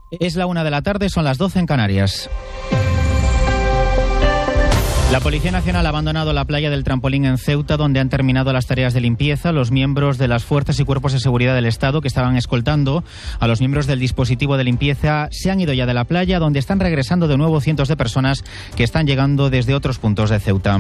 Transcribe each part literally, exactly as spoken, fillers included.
Es la una de la tarde, son las doce en Canarias. La Policía Nacional ha abandonado la playa del Trampolín en Ceuta, donde han terminado las tareas de limpieza. Los miembros de las fuerzas y cuerpos de seguridad del Estado que estaban escoltando a los miembros del dispositivo de limpieza se han ido ya de la playa, donde están regresando de nuevo cientos de personas que están llegando desde otros puntos de Ceuta.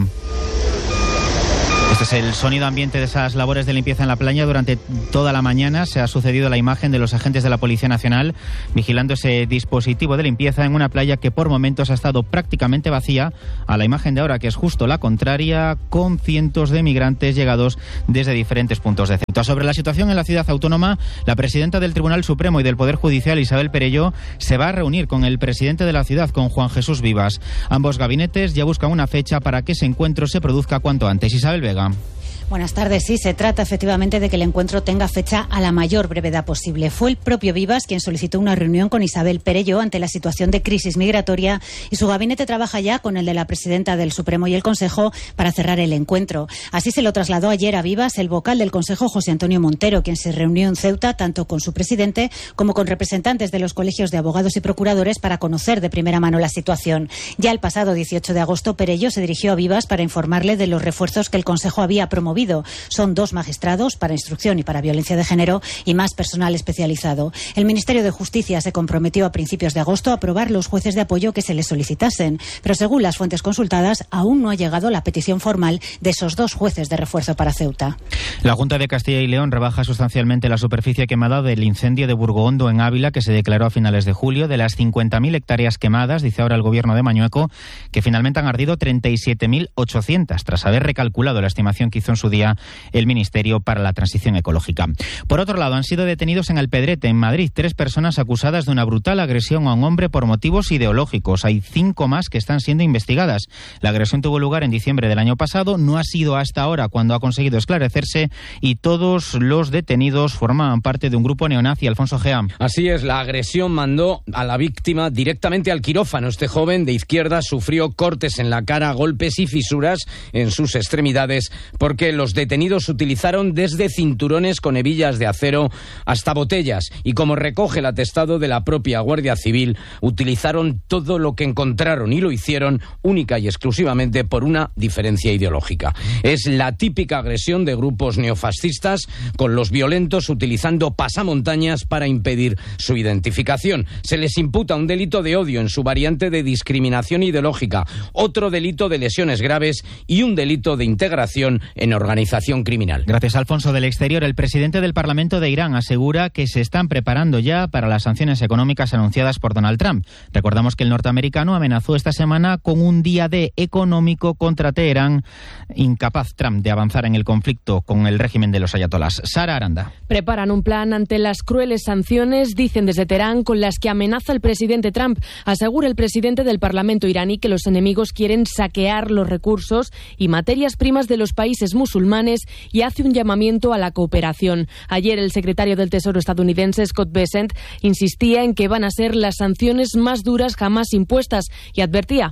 Este es el sonido ambiente de esas labores de limpieza en la playa. Durante toda la mañana se ha sucedido la imagen de los agentes de la Policía Nacional vigilando ese dispositivo de limpieza en una playa que por momentos ha estado prácticamente vacía, a la imagen de ahora que es justo la contraria, con cientos de migrantes llegados desde diferentes puntos de Ceuta. Sobre la situación en la ciudad autónoma, la presidenta del Tribunal Supremo y del Poder Judicial, Isabel Perelló, se va a reunir con el presidente de la ciudad, con Juan Jesús Vivas. Ambos gabinetes ya buscan una fecha para que ese encuentro se produzca cuanto antes. Isabel Vega. Buenas tardes. Sí, se trata efectivamente de que el encuentro tenga fecha a la mayor brevedad posible. Fue el propio Vivas quien solicitó una reunión con Isabel Perelló ante la situación de crisis migratoria y su gabinete trabaja ya con el de la presidenta del Supremo y el Consejo para cerrar el encuentro. Así se lo trasladó ayer a Vivas el vocal del Consejo, José Antonio Montero, quien se reunió en Ceuta tanto con su presidente como con representantes de los colegios de abogados y procuradores para conocer de primera mano la situación. Ya el pasado dieciocho de agosto, Perelló se dirigió a Vivas para informarle de los refuerzos que el Consejo había promovido. Son dos magistrados para instrucción y para violencia de género y más personal especializado. El Ministerio de Justicia se comprometió a principios de agosto a aprobar los jueces de apoyo que se les solicitasen, pero según las fuentes consultadas, aún no ha llegado la petición formal de esos dos jueces de refuerzo para Ceuta. La Junta de Castilla y León rebaja sustancialmente la superficie quemada del incendio de Burgohondo en Ávila, que se declaró a finales de julio. De las cincuenta mil hectáreas quemadas, dice ahora el gobierno de Mañueco, que finalmente han ardido treinta y siete mil ochocientas, tras haber recalculado la estimación que hizo en su día el Ministerio para la Transición Ecológica. Por otro lado, han sido detenidos en Alpedrete, en Madrid, tres personas acusadas de una brutal agresión a un hombre por motivos ideológicos. Hay cinco más que están siendo investigadas. La agresión tuvo lugar en diciembre del año pasado, no ha sido hasta ahora cuando ha conseguido esclarecerse, y todos los detenidos formaban parte de un grupo neonazi. Alfonso Gea. Así es, la agresión mandó a la víctima directamente al quirófano. Este joven de izquierda sufrió cortes en la cara, golpes y fisuras en sus extremidades, porque los detenidos utilizaron desde cinturones con hebillas de acero hasta botellas, y como recoge el atestado de la propia Guardia Civil, utilizaron todo lo que encontraron y lo hicieron única y exclusivamente por una diferencia ideológica. Es la típica agresión de grupos neofascistas, con los violentos utilizando pasamontañas para impedir su identificación. Se les imputa un delito de odio en su variante de discriminación ideológica, otro delito de lesiones graves y un delito de integración en organización criminal. Gracias, Alfonso. Del exterior, el presidente del Parlamento de Irán asegura que se están preparando ya para las sanciones económicas anunciadas por Donald Trump. Recordamos que el norteamericano amenazó esta semana con un día D económico contra Teherán, incapaz Trump de avanzar en el conflicto con el régimen de los ayatolás. Sara Aranda. Preparan un plan ante las crueles sanciones, dicen desde Teherán, con las que amenaza el presidente Trump. Asegura el presidente del Parlamento iraní que los enemigos quieren saquear los recursos y materias primas de los países musulmanes y hace un llamamiento a la cooperación. Ayer el secretario del Tesoro estadounidense, Scott Bessent, insistía en que van a ser las sanciones más duras jamás impuestas y advertía: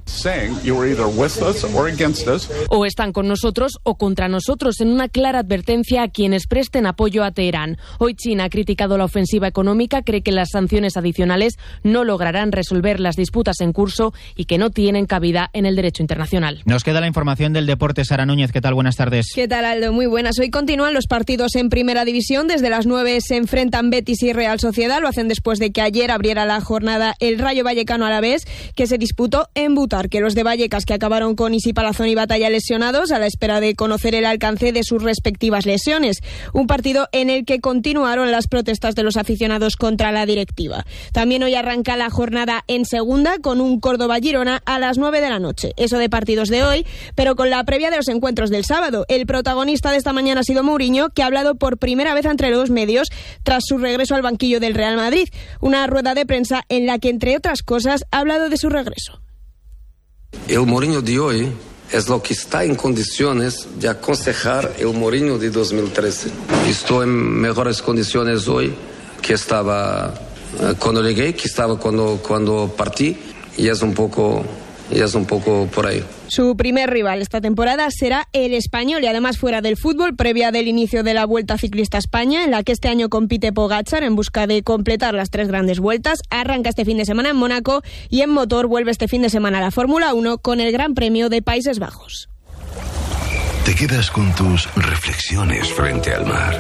o están con nosotros o contra nosotros, en una clara advertencia a quienes presten apoyo a Teherán. Hoy China ha criticado la ofensiva económica, cree que las sanciones adicionales no lograrán resolver las disputas en curso y que no tienen cabida en el derecho internacional. Nos queda la información del deporte. Sara Núñez, ¿qué tal? Buenas tardes. ¿Qué tal, Aldo? Muy buenas. Hoy continúan los partidos en Primera División. Desde las nueve se enfrentan Betis y Real Sociedad. Lo hacen después de que ayer abriera la jornada el Rayo Vallecano Alavés, que se disputó en Butarque. Los de Vallecas, que acabaron con Isi Palazón y Batalla lesionados a la espera de conocer el alcance de sus respectivas lesiones. Un partido en el que continuaron las protestas de los aficionados contra la directiva. También hoy arranca la jornada en Segunda con un Córdoba-Girona a las nueve de la noche. Eso de partidos de hoy, pero con la previa de los encuentros del sábado. El protagonista de esta mañana ha sido Mourinho, que ha hablado por primera vez entre los medios tras su regreso al banquillo del Real Madrid. Una rueda de prensa en la que, entre otras cosas, ha hablado de su regreso. El Mourinho de hoy es lo que está en condiciones de aconsejar el Mourinho de dos mil trece. Estoy en mejores condiciones hoy que estaba uh, cuando llegué, que estaba cuando, cuando partí, y es un poco y es un poco por ahí. Su primer rival esta temporada será el Español y además fuera del fútbol, previa del inicio de la Vuelta Ciclista a España, en la que este año compite Pogačar en busca de completar las tres grandes vueltas. Arranca este fin de semana en Mónaco y en motor vuelve este fin de semana a la Fórmula uno con el Gran Premio de Países Bajos. Te quedas con tus reflexiones frente al mar,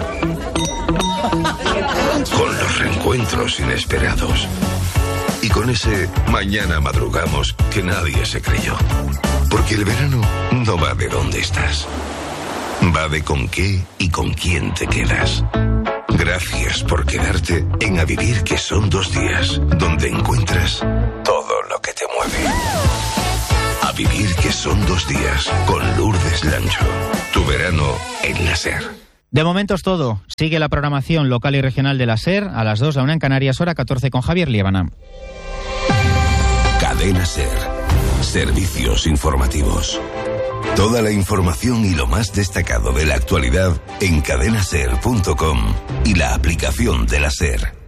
con los reencuentros inesperados y con ese mañana madrugamos que nadie se creyó. Porque el verano no va de dónde estás, va de con qué y con quién te quedas. Gracias por quedarte en A Vivir, que son dos días, donde encuentras todo lo que te mueve. A Vivir, que son dos días, con Lourdes Lancho. Tu verano en la SER. De momento es todo. Sigue la programación local y regional de la SER a las dos, la una en Canarias, hora catorce, con Javier Liébana. Cadena SER. Servicios informativos. Toda la información y lo más destacado de la actualidad en cadena ser punto com y la aplicación de la SER.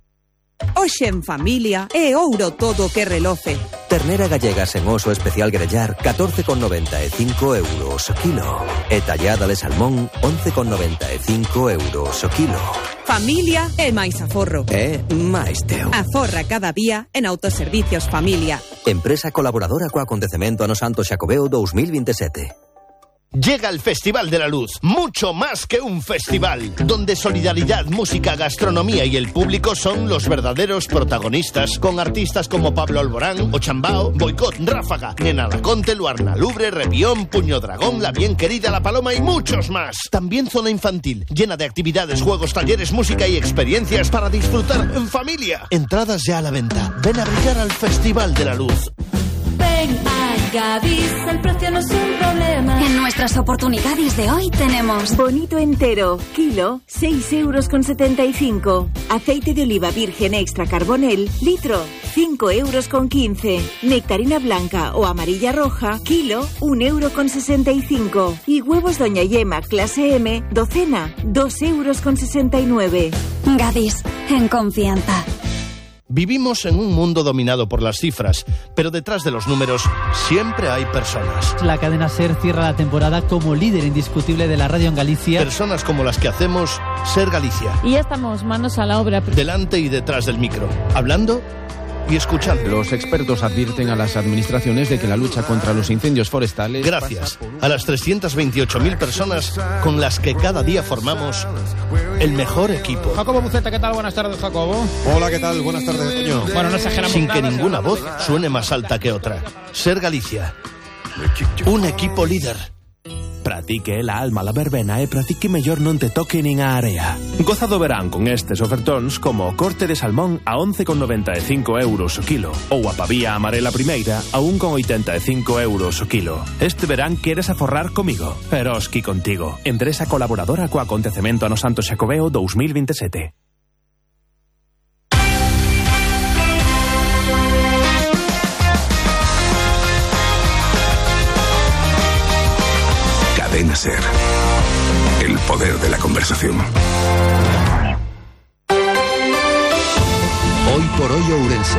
Hoxe en familia é ouro todo que reloce. Ternera gallega sen oso especial grellar, catorce con noventa e cinco euros o kilo. E tallada de salmón, once con noventa e cinco euros o kilo. Familia é máis aforro. É máis teu. Aforra cada día en Autoservicios Familia. Empresa colaboradora co acontecemento Ano Santo Xacobeo dos mil veintisiete. Llega el Festival de la Luz, mucho más que un festival, donde solidaridad, música, gastronomía y el público son los verdaderos protagonistas, con artistas como Pablo Alborán, Ochambao, Boicot, Ráfaga, Nena Laconte, Luarna Lubre, Repión, Puño Dragón, La Bien Querida, La Paloma y muchos más. También zona infantil, llena de actividades, juegos, talleres, música y experiencias para disfrutar en familia. Entradas ya a la venta. Ven a brillar al Festival de la Luz. Ven a Gadis, el precio no es un problema. En nuestras oportunidades de hoy tenemos bonito entero, kilo, seis euros con setenta y cinco. Aceite de oliva virgen extra carbonel, litro, cinco euros con quince. Nectarina blanca o amarilla roja, kilo, un euro con sesenta y cinco. Y huevos Doña Yema clase M, docena, dos euros con sesenta y nueve. Gadis, en confianza. Vivimos en un mundo dominado por las cifras, pero detrás de los números siempre hay personas. La cadena SER cierra la temporada como líder indiscutible de la radio en Galicia. Personas como las que hacemos SER Galicia. Y ya estamos manos a la obra. Delante y detrás del micro, hablando y escuchando. Los expertos advierten a las administraciones de que la lucha contra los incendios forestales... Gracias a las trescientas veintiocho mil personas con las que cada día formamos el mejor equipo. Jacobo Buceta, ¿qué tal? Buenas tardes, Jacobo. Hola, ¿qué tal? Buenas tardes, Toño. Bueno, no exageramos Sin nada, que ninguna voz suene más alta que otra. SER Galicia. Un equipo líder. Pratique la alma la verbena e pratique mellor non te toque nin a area. Goza do verán con estes ofertóns como o corte de salmón a once con noventa e cinco euros o kilo ou a pavía amarela primeira a un con oitenta e cinco euros o kilo. Este verán queres aforrar comigo? Eroski contigo. Empresa colaboradora co acontecemento Ano Santo Xacobeo dos mil veintisiete. Cadena SER. El poder de la conversación. Hoy por hoy Ourense.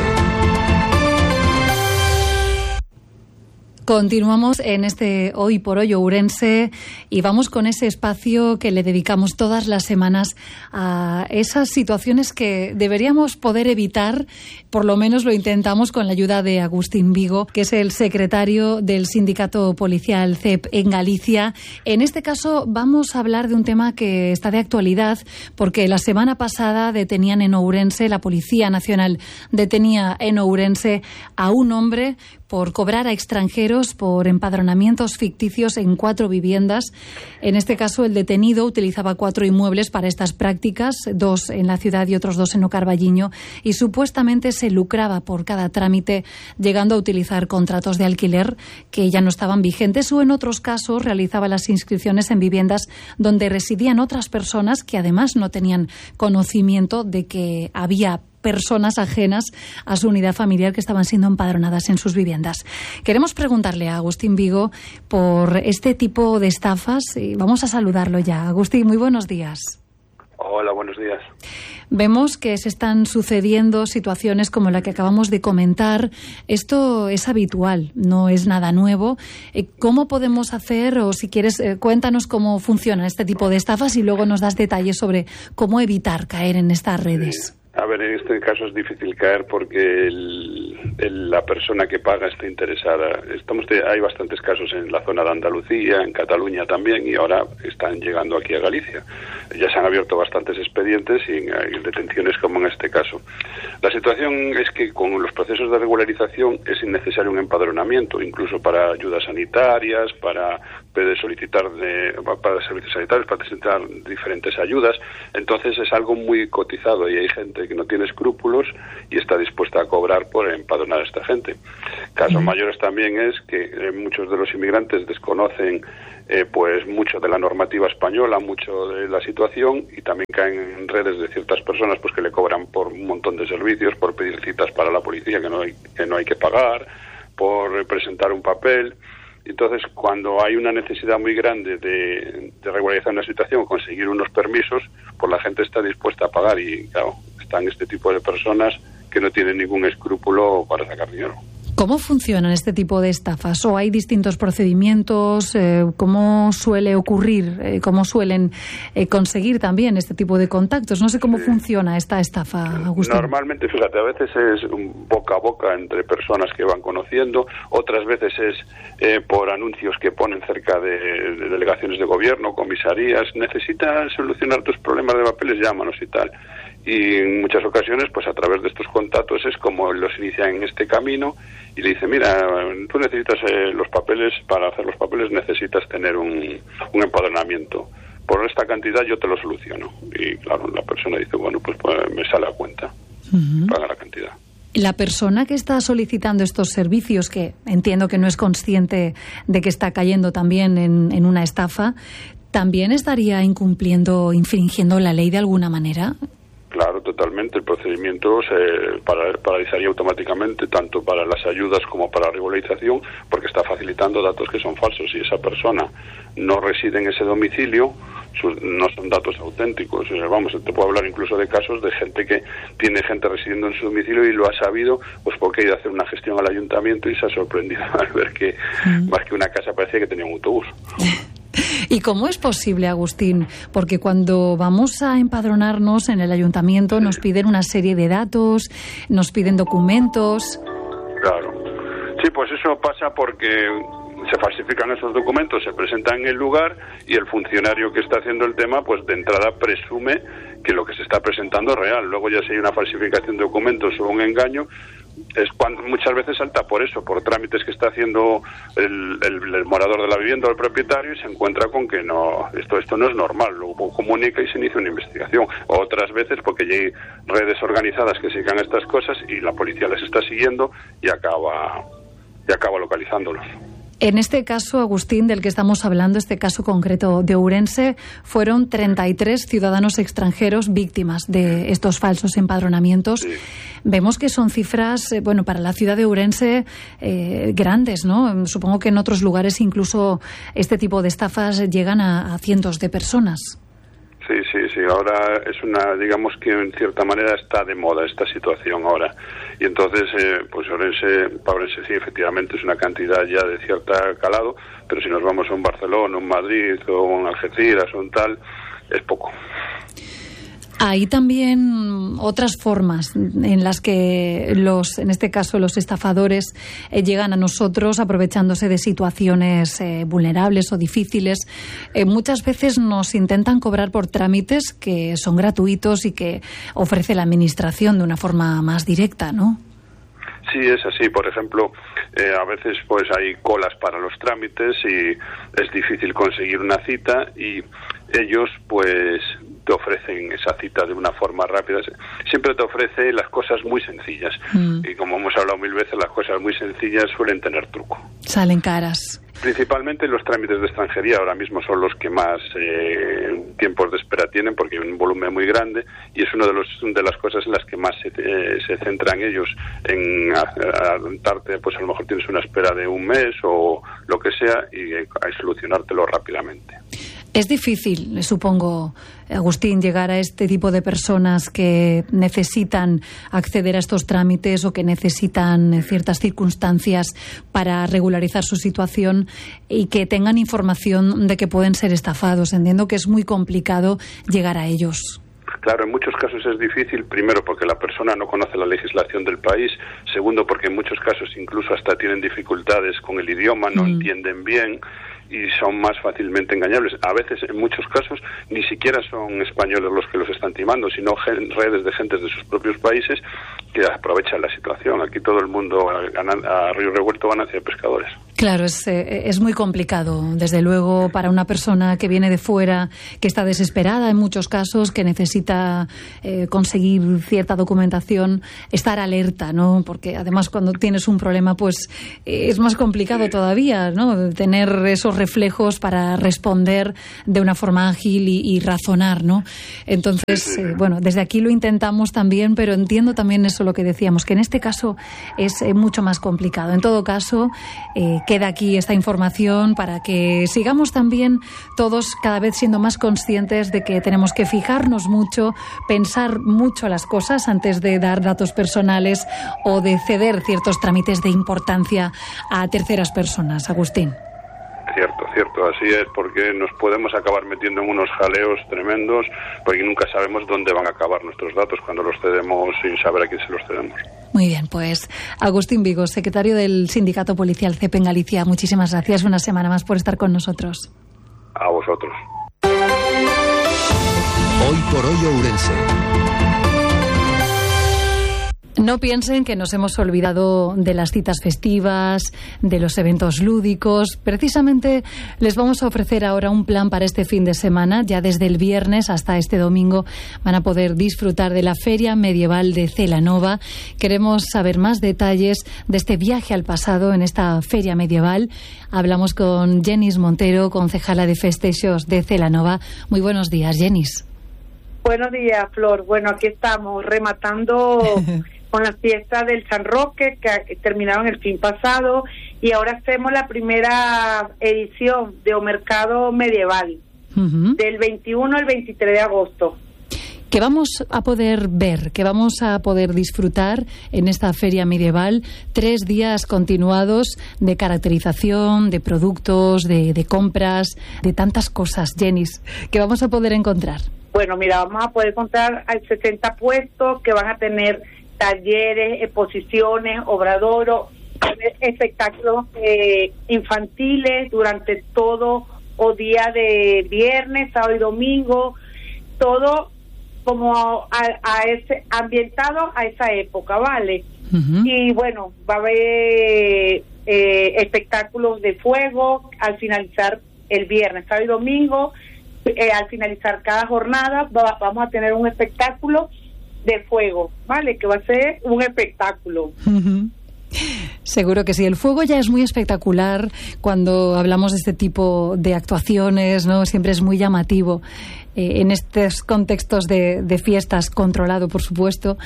Continuamos en este Hoy por Hoy Ourense y vamos con ese espacio que le dedicamos todas las semanas a esas situaciones que deberíamos poder evitar, por lo menos lo intentamos con la ayuda de Agustín Vigo, que es el secretario del Sindicato Policial C E P en Galicia. En este caso vamos a hablar de un tema que está de actualidad porque la semana pasada detenían en Ourense, la Policía Nacional detenía en Ourense a un hombre por cobrar a extranjeros por empadronamientos ficticios en cuatro viviendas. En este caso, el detenido utilizaba cuatro inmuebles para estas prácticas, dos en la ciudad y otros dos en O Carballiño, y supuestamente se lucraba por cada trámite, llegando a utilizar contratos de alquiler que ya no estaban vigentes, o en otros casos realizaba las inscripciones en viviendas donde residían otras personas que además no tenían conocimiento de que había personas ajenas a su unidad familiar que estaban siendo empadronadas en sus viviendas. Queremos preguntarle a Agustín Vigo por este tipo de estafas y vamos a saludarlo ya. Agustín, muy buenos días. Hola, buenos días. Vemos que se están sucediendo situaciones como la que acabamos de comentar. Esto es habitual, no es nada nuevo. ¿Cómo podemos hacer, o si quieres, cuéntanos cómo funciona este tipo de estafas y luego nos das detalles sobre cómo evitar caer en estas redes? Sí. A ver, en este caso es difícil caer porque el, el, la persona que paga está interesada. Estamos de, hay bastantes casos en la zona de Andalucía, en Cataluña también, y ahora están llegando aquí a Galicia. Ya se han abierto bastantes expedientes y en, en detenciones como en este caso. La situación es que con los procesos de regularización es innecesario un empadronamiento, incluso para ayudas sanitarias, para solicitar de, para servicios sanitarios, para presentar diferentes ayudas. Entonces es algo muy cotizado y hay gente que no tiene escrúpulos y está dispuesta a cobrar por empadronar a esta gente. Casos mayores también es que eh, muchos de los inmigrantes desconocen eh, pues mucho de la normativa española, mucho de la situación, y también caen en redes de ciertas personas pues que le cobran por un montón de servicios, por pedir citas para la policía que no hay que, no hay que pagar, por presentar un papel. Entonces, cuando hay una necesidad muy grande de, de regularizar una situación o conseguir unos permisos, pues la gente está dispuesta a pagar y, claro, están este tipo de personas que no tienen ningún escrúpulo para sacar dinero. ¿Cómo funcionan este tipo de estafas? ¿O hay distintos procedimientos? Eh, ¿Cómo suele ocurrir? Eh, ¿Cómo suelen eh, conseguir también este tipo de contactos? No sé cómo sí. funciona esta estafa, Agustín. Normalmente, fíjate, a veces es un boca a boca entre personas que van conociendo, otras veces es eh, por anuncios que ponen cerca de, de delegaciones de gobierno, comisarías. Necesitas solucionar tus problemas de papeles, llámanos y tal. Y en muchas ocasiones, pues a través de estos contactos es como los inician en este camino y le dice, mira, tú necesitas eh, los papeles, para hacer los papeles necesitas tener un, un empadronamiento. Por esta cantidad yo te lo soluciono. Y claro, la persona dice, bueno, pues, pues me sale a cuenta, uh-huh. paga la cantidad. La persona que está solicitando estos servicios, que entiendo que no es consciente de que está cayendo también en, en una estafa, ¿también estaría incumpliendo, infringiendo la ley de alguna manera? Claro, totalmente. El procedimiento se paralizaría automáticamente, tanto para las ayudas como para la regularización, porque está facilitando datos que son falsos. Si esa persona no reside en ese domicilio, sus, no son datos auténticos. Vamos, te puedo hablar incluso de casos de gente que tiene gente residiendo en su domicilio y lo ha sabido, pues porque ha ido a hacer una gestión al ayuntamiento y se ha sorprendido al ver que mm. más que una casa parecía que tenía un autobús. ¿Y cómo es posible, Agustín? Porque cuando vamos a empadronarnos en el ayuntamiento nos piden una serie de datos, nos piden documentos. Claro. Sí, pues eso pasa porque se falsifican esos documentos, se presentan en el lugar y el funcionario que está haciendo el tema, pues de entrada presume que lo que se está presentando es real. Luego ya si hay una falsificación de documentos o un engaño, es cuando muchas veces salta por eso, por trámites que está haciendo el, el, el morador de la vivienda o el propietario y se encuentra con que no, esto esto no es normal, luego comunica y se inicia una investigación. O otras veces porque ya hay redes organizadas que sigan estas cosas y la policía les está siguiendo y acaba, y acaba localizándolos. En este caso, Agustín, del que estamos hablando, este caso concreto de Ourense, fueron treinta y tres ciudadanos extranjeros víctimas de estos falsos empadronamientos. Sí. Vemos que son cifras, eh, bueno, para la ciudad de Ourense eh, grandes, ¿no? Supongo que en otros lugares incluso este tipo de estafas llegan a, a cientos de personas. Sí, sí, sí. Ahora es una, digamos que en cierta manera está de moda esta situación ahora. Y entonces, eh, pues Ourense, para Ourense sí, efectivamente es una cantidad ya de cierta calado, pero si nos vamos a un Barcelona, un Madrid o un Algeciras o un tal, es poco. Hay también otras formas en las que los, en este caso los estafadores, eh, llegan a nosotros aprovechándose de situaciones eh, vulnerables o difíciles. Eh, muchas veces nos intentan cobrar por trámites que son gratuitos y que ofrece la administración de una forma más directa, ¿no? Sí, es así. Por ejemplo, eh, a veces pues hay colas para los trámites y es difícil conseguir una cita y ellos pues te ofrecen esa cita de una forma rápida. Siempre te ofrece las cosas muy sencillas. Mm. Y como hemos hablado mil veces, las cosas muy sencillas suelen tener truco. Salen caras. Principalmente los trámites de extranjería ahora mismo son los que más eh, tiempos de espera tienen porque hay un volumen muy grande y es una de, los, de las cosas en las que más se, eh, se centran ellos en darte, pues a lo mejor tienes una espera de un mes o lo que sea y eh, a solucionártelo rápidamente. Es difícil, supongo, Agustín, llegar a este tipo de personas que necesitan acceder a estos trámites o que necesitan ciertas circunstancias para regularizar su situación y que tengan información de que pueden ser estafados. Entiendo que es muy complicado llegar a ellos. Claro, en muchos casos es difícil, primero porque la persona no conoce la legislación del país, segundo porque en muchos casos incluso hasta tienen dificultades con el idioma, no mm. entienden bien y son más fácilmente engañables. A veces, en muchos casos, ni siquiera son españoles los que los están timando, sino gen- redes de gentes de sus propios países que aprovechan la situación. Aquí todo el mundo a, a, a río revuelto ganancia de pescadores. Claro, es, eh, es muy complicado, desde luego, para una persona que viene de fuera, que está desesperada en muchos casos, que necesita eh, conseguir cierta documentación, estar alerta, ¿no? Porque además cuando tienes un problema, pues eh, es más complicado todavía, ¿no? Tener esos reflejos para responder de una forma ágil y, y razonar, ¿no? Entonces, eh, bueno, desde aquí lo intentamos también, pero entiendo también eso lo que decíamos, que en este caso es eh, mucho más complicado. En todo caso, eh, queda aquí esta información para que sigamos también todos cada vez siendo más conscientes de que tenemos que fijarnos mucho, pensar mucho las cosas antes de dar datos personales o de ceder ciertos trámites de importancia a terceras personas. Agustín. Cierto, cierto, así es, porque nos podemos acabar metiendo en unos jaleos tremendos, porque nunca sabemos dónde van a acabar nuestros datos cuando los cedemos sin saber a quién se los cedemos. Muy bien, pues Agustín Vigo, secretario del Sindicato Policial C E P en Galicia, muchísimas gracias una semana más por estar con nosotros. A vosotros. Hoy por hoy Ourense. No piensen que nos hemos olvidado de las citas festivas, de los eventos lúdicos. Precisamente les vamos a ofrecer ahora un plan para este fin de semana. Ya desde el viernes hasta este domingo van a poder disfrutar de la Feria Medieval de Celanova. Queremos saber más detalles de este viaje al pasado en esta Feria Medieval. Hablamos con Jenis Montero, concejala de Festejos de Celanova. Muy buenos días, Jenis. Buenos días, Flor. Bueno, aquí estamos rematando con la fiesta del San Roque, que terminaron el fin pasado, y ahora hacemos la primera edición de O Mercado Medieval, uh-huh. del veintiuno al veintitrés de agosto. ¿Qué vamos a poder ver, que vamos a poder disfrutar en esta feria medieval? Tres días continuados de caracterización, de productos, de, de compras, de tantas cosas, Jenis, que vamos a poder encontrar. Bueno, mira, vamos a poder encontrar hay sesenta puestos que van a tener talleres, exposiciones, obradoros, espectáculos eh, infantiles durante todo o día de viernes, sábado y domingo, todo como a, a ese ambientado a esa época, ¿vale? Uh-huh. Y bueno, va a haber eh, espectáculos de fuego al finalizar el viernes, sábado y domingo. Eh, al finalizar cada jornada va, vamos a tener un espectáculo de fuego, ¿vale? Que va a ser un espectáculo. Uh-huh. Seguro que sí. El fuego ya es muy espectacular cuando hablamos de este tipo de actuaciones, ¿no? Siempre es muy llamativo eh, en estos contextos de, de fiestas, controlado, por supuesto,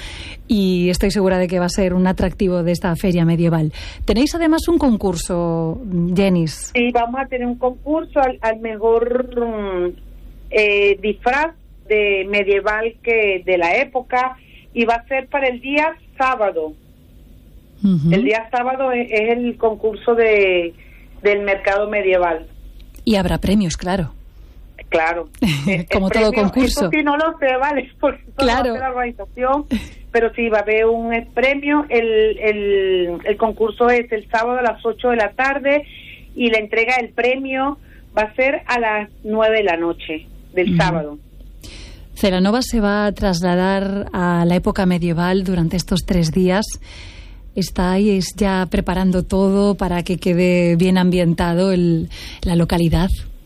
y estoy segura de que va a ser un atractivo de esta feria medieval. Tenéis además un concurso, Jenis. Sí, vamos a tener un concurso al, al mejor um, eh, disfraz de medieval que de la época, y va a ser para el día sábado. Uh-huh. El día sábado es, es el concurso de del mercado medieval. Y habrá premios, claro. Claro. Como el todo premio, concurso. Eso sí no lo sé, vale, porque claro. no sé la organización, pero sí va a haber un premio. El, el, el concurso es el sábado a las ocho de la tarde y la entrega del premio va a ser a las nueve de la noche del uh-huh. sábado. Celanova se va a trasladar a la época medieval durante estos tres días. ¿Estáis ya preparando todo para que quede bien ambientado el, la localidad?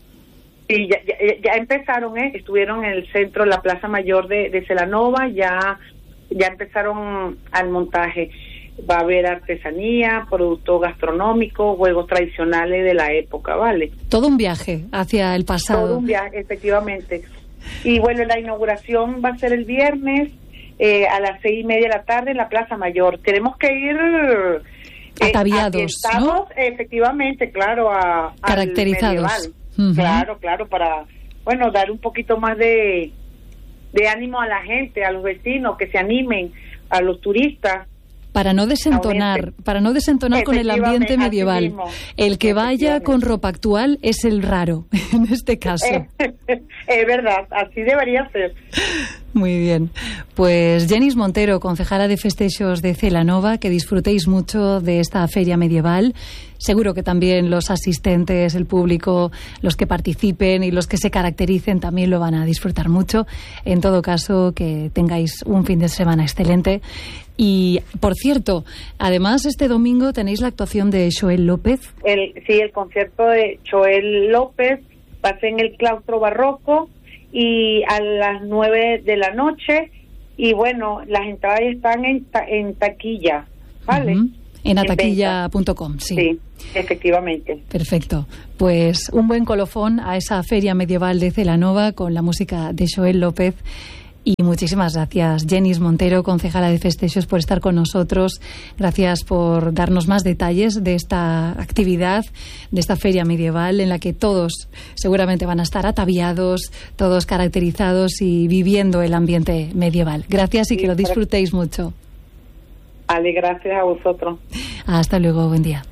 Sí, ya, ya, ya empezaron, ¿eh? Estuvieron en el centro, la Plaza Mayor de, de Celanova, ya, ya empezaron al montaje. Va a haber artesanía, productos gastronómicos, juegos tradicionales de la época, ¿vale? Todo un viaje hacia el pasado. Todo un viaje, efectivamente. Y bueno, la inauguración va a ser el viernes eh, a las seis y media de la tarde en la Plaza Mayor. Tenemos que ir eh, ataviados, ¿no? Efectivamente, claro, a, caracterizados. Uh-huh. Claro, claro, para bueno, dar un poquito más de, de ánimo a la gente, a los vecinos, que se animen, a los turistas. Para no desentonar, para no desentonar con el ambiente medieval. El que vaya con ropa actual es el raro, en este caso. Es verdad, así debería ser. Muy bien. Pues Jenis Montero, concejala de Festejos de Celanova, que disfrutéis mucho de esta feria medieval. Seguro que también los asistentes, el público, los que participen y los que se caractericen también lo van a disfrutar mucho. En todo caso, que tengáis un fin de semana excelente. Y, por cierto, además este domingo tenéis la actuación de Joel López. El, sí, el concierto de Joel López va a ser en el claustro barroco y a las nueve de la noche. Y bueno, las entradas están en, ta, en taquilla, ¿vale? Uh-huh. En ataquilla punto com, sí. Sí, efectivamente. Perfecto. Pues un buen colofón a esa feria medieval de Celanova con la música de Joel López. Y muchísimas gracias, Jenis Montero, concejala de Festejos, por estar con nosotros. Gracias por darnos más detalles de esta actividad, de esta feria medieval, en la que todos seguramente van a estar ataviados, todos caracterizados y viviendo el ambiente medieval. Gracias y que lo disfrutéis mucho. Ale, gracias a vosotros. Hasta luego, buen día.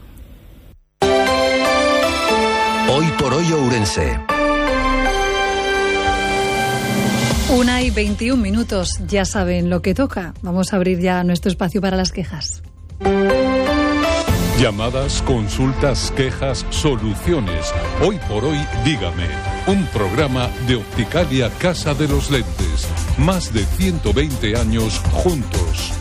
Hoy por hoy Ourense. Una y veintiún minutos, ya saben lo que toca. Vamos a abrir ya nuestro espacio para las quejas. Llamadas, consultas, quejas, soluciones. Hoy por hoy, dígame. Un programa de Opticalia Casa de los Lentes. Más de ciento veinte años juntos.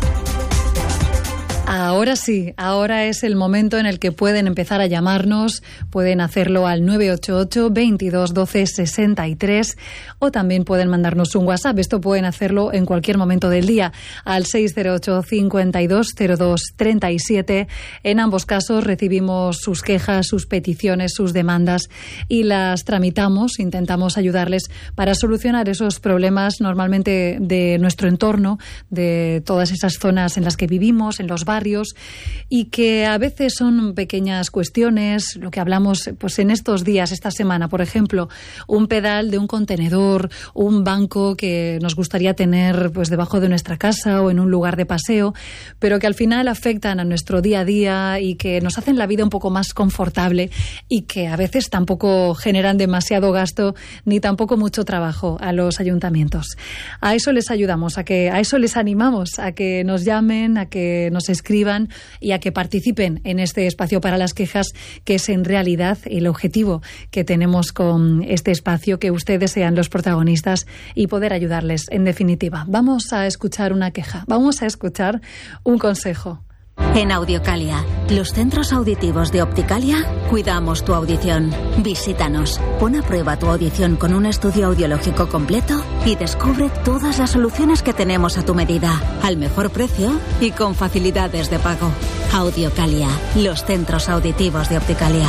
Ahora sí, ahora es el momento en el que pueden empezar a llamarnos. Pueden hacerlo al nueve ocho ocho, veintidós, doce, sesenta y tres o también pueden mandarnos un WhatsApp. Esto pueden hacerlo en cualquier momento del día al seis cero ocho, cincuenta y dos, cero dos, treinta y siete. En ambos casos recibimos sus quejas, sus peticiones, sus demandas y las tramitamos. Intentamos ayudarles para solucionar esos problemas normalmente de nuestro entorno, de todas esas zonas en las que vivimos, en los barrios, y que a veces son pequeñas cuestiones, lo que hablamos pues en estos días, esta semana, por ejemplo, un pedal de un contenedor, un banco que nos gustaría tener pues debajo de nuestra casa o en un lugar de paseo, pero que al final afectan a nuestro día a día y que nos hacen la vida un poco más confortable y que a veces tampoco generan demasiado gasto ni tampoco mucho trabajo a los ayuntamientos. A eso les ayudamos, a que a eso les animamos, a que nos llamen, a que nos escriban y a que participen en este espacio para las quejas, que es en realidad el objetivo que tenemos con este espacio, que ustedes sean los protagonistas y poder ayudarles en definitiva. Vamos a escuchar una queja, vamos a escuchar un consejo. En Audiocalia, los centros auditivos de Opticalia, cuidamos tu audición. Visítanos, pon a prueba tu audición con un estudio audiológico completo y descubre todas las soluciones que tenemos a tu medida, al mejor precio y con facilidades de pago. Audiocalia, los centros auditivos de Opticalia.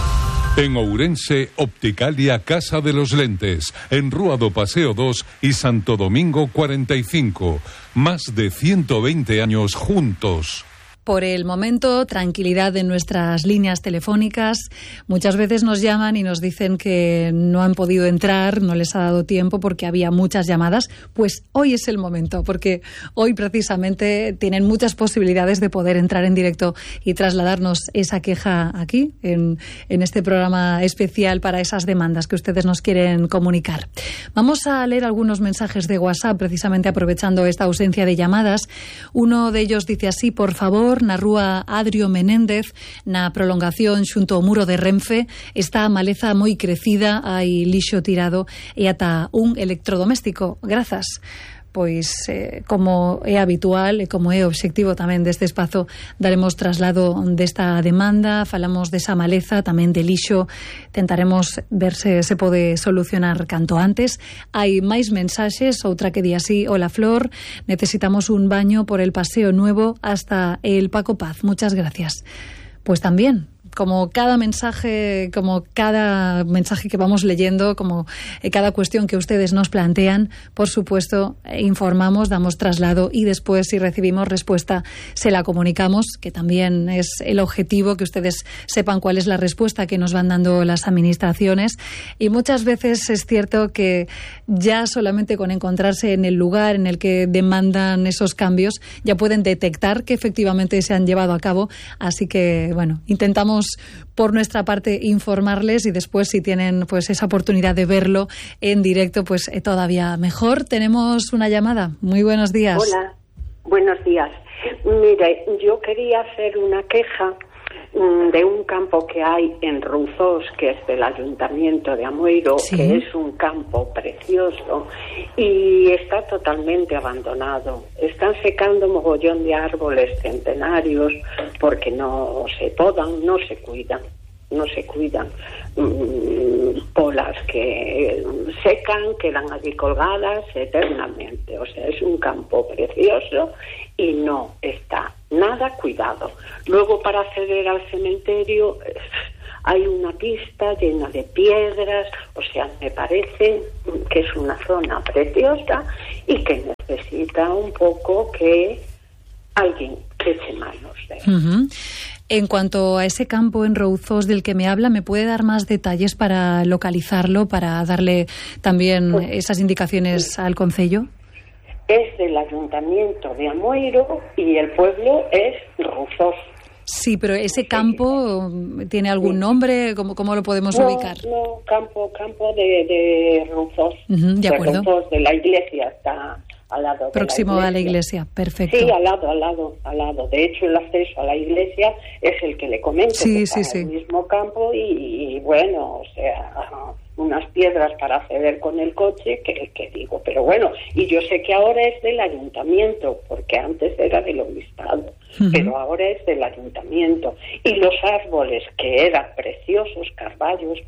En Ourense, Opticalia Casa de los Lentes, en Rúa do Paseo dos y Santo Domingo cuarenta y cinco. Más de ciento veinte años juntos. Por el momento, tranquilidad en nuestras líneas telefónicas. Muchas veces nos llaman y nos dicen que no han podido entrar, no les ha dado tiempo porque había muchas llamadas. Pues hoy es el momento, porque hoy precisamente tienen muchas posibilidades de poder entrar en directo y trasladarnos esa queja aquí, en, en este programa especial para esas demandas que ustedes nos quieren comunicar. Vamos a leer algunos mensajes de WhatsApp, precisamente aprovechando esta ausencia de llamadas. Uno de ellos dice así: por favor, na rúa Adrio Menéndez, na prolongación xunto ao muro de Renfe, está a maleza moi crecida, hai lixo tirado e ata un electrodoméstico. Grazas. Pois, eh, como é habitual e como é obxectivo tamén deste espazo, daremos traslado desta demanda, falamos desa maleza, tamén de lixo, tentaremos ver se se pode solucionar canto antes. Hai máis mensaxes, outra que di así: hola Flor, necesitamos un baño por el Paseo Nuevo hasta el Paco Paz, muchas gracias. Pues también, como cada mensaje, como cada mensaje que vamos leyendo, como eh, cada cuestión que ustedes nos plantean, por supuesto, eh, informamos, damos traslado y después, si recibimos respuesta, se la comunicamos, que también es el objetivo, que ustedes sepan cuál es la respuesta que nos van dando las administraciones. Y muchas veces es cierto que ya solamente con encontrarse en el lugar en el que demandan esos cambios, ya pueden detectar que efectivamente se han llevado a cabo. Así que, bueno, intentamos por nuestra parte informarles y después, si tienen pues esa oportunidad de verlo en directo, pues eh, todavía mejor. Tenemos una llamada. Muy buenos días. Hola, buenos días. Mire, yo quería hacer una queja de un campo que hay en Rouzós, que es del Ayuntamiento de Amoeiro, sí, que es un campo precioso y está totalmente abandonado. Están secando mogollón de árboles centenarios porque no se podan, no se cuidan, no se cuidan. Mm, polas que secan, quedan allí colgadas eternamente. O sea, es un campo precioso y no está nada cuidado. Luego, para acceder al cementerio hay una pista llena de piedras. O sea, me parece que es una zona preciosa y que necesita un poco que alguien eche manos de él. Uh-huh. En cuanto a ese campo en Rouzós del que me habla, ¿me puede dar más detalles para localizarlo, para darle también pues, esas indicaciones sí. al concello? Es del Ayuntamiento de Amoeiro y el pueblo es Rouzós. Sí, pero ese campo tiene algún sí. nombre, ¿cómo, cómo lo podemos no, ubicar? No, campo, campo de, de Rouzós. Uh-huh, de acuerdo. De Rouzós, de la iglesia, está al lado. Próximo de la a la iglesia, perfecto. Sí, al lado, al lado, al lado. De hecho, el acceso a la iglesia es el que le comento, sí, que sí, está sí. en el mismo campo y, y bueno, o sea, unas piedras para acceder con el coche, que, que digo, pero bueno, y yo sé que ahora es del ayuntamiento, porque antes era del obispado, uh-huh. pero ahora es del ayuntamiento. Y los árboles que eran preciosos, carballos,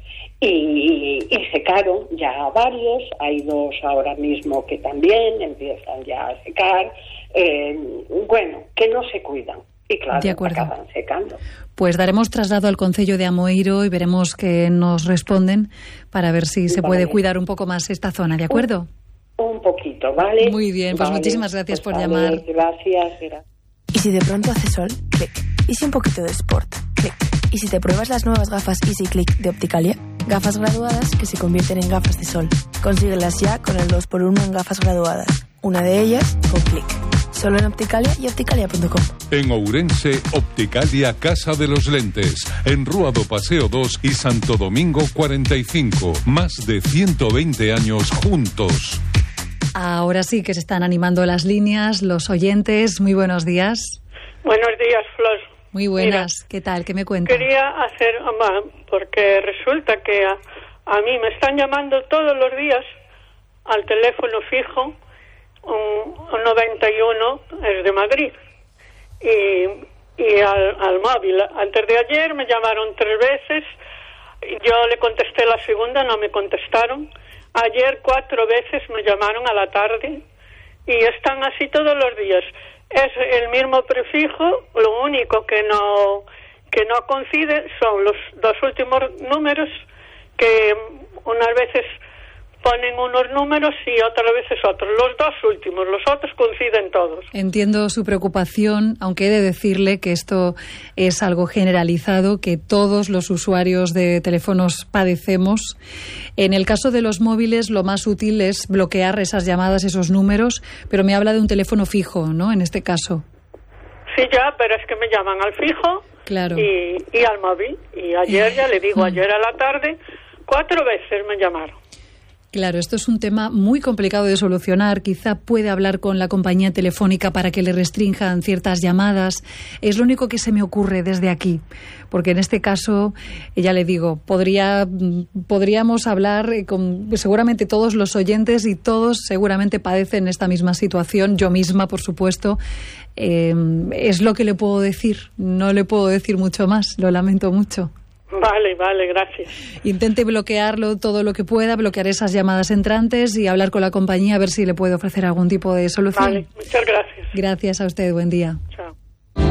y, y secaron ya varios, hay dos ahora mismo que también empiezan ya a secar, eh, bueno, que no se cuidan. Y claro, de acuerdo. Acaban secando. Pues daremos traslado al concello de Amoeiro y veremos que nos responden para ver si se vale. puede cuidar un poco más esta zona, ¿de acuerdo? Un, un poquito, ¿vale? Muy bien, pues vale. muchísimas gracias pues por vale, llamar. Gracias, gracias. Y si de pronto hace sol, clic. Y si un poquito de sport, clic. Y si te pruebas las nuevas gafas Easy Click de Opticalia, gafas graduadas que se convierten en gafas de sol. Consíguelas ya con el dos por uno en gafas graduadas. Una de ellas con clic. Solo en Opticalia y opticalia punto com. En Ourense, Opticalia Casa de los Lentes. En Rúa do Paseo dos y Santo Domingo cuarenta y cinco. Más de ciento veinte años juntos. Ahora sí que se están animando las líneas, los oyentes. Muy buenos días. Buenos días, Flor. Muy buenas. Mira, ¿qué tal? ¿Qué me cuentas? Quería hacer, porque resulta que a, a mí me están llamando todos los días al teléfono fijo. Un noventa y uno es de Madrid y, y al, al móvil. Antes de ayer me llamaron tres veces, yo le contesté la segunda, no me contestaron. Ayer cuatro veces me llamaron a la tarde y están así todos los días. Es el mismo prefijo, lo único que no que no coincide son los dos últimos números, que unas veces ponen unos números y otras veces otros. Los dos últimos, los otros coinciden todos. Entiendo su preocupación, aunque he de decirle que esto es algo generalizado, que todos los usuarios de teléfonos padecemos. En el caso de los móviles, lo más útil es bloquear esas llamadas, esos números, pero me habla de un teléfono fijo, ¿no?, en este caso. Sí, ya, pero es que me llaman al fijo claro. y, y al móvil. Y ayer, ya le digo, ayer a la tarde, cuatro veces me llamaron. Claro, esto es un tema muy complicado de solucionar. Quizá puede hablar con la compañía telefónica para que le restrinjan ciertas llamadas. Es lo único que se me ocurre desde aquí, porque en este caso, ya le digo, podría, podríamos hablar con seguramente todos los oyentes y todos seguramente padecen esta misma situación. Yo misma, por supuesto. Eh, es lo que le puedo decir. No le puedo decir mucho más. Lo lamento mucho. Vale, vale, gracias. Intente bloquearlo todo lo que pueda, bloquear esas llamadas entrantes y hablar con la compañía a ver si le puede ofrecer algún tipo de solución. Vale, muchas gracias. Gracias a usted, buen día. Chao.